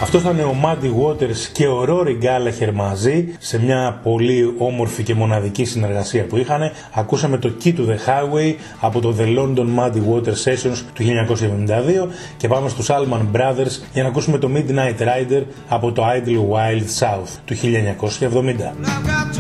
Αυτό θα είναι ο Muddy Waters και ο Rory Gallagher μαζί σε μια πολύ όμορφη και μοναδική συνεργασία που είχαν. Ακούσαμε το Key to the Highway από το The London Muddy Waters Sessions του 1972 και πάμε στους Allman Brothers για να ακούσουμε το Midnight Rider από το Idlewild South του 1970.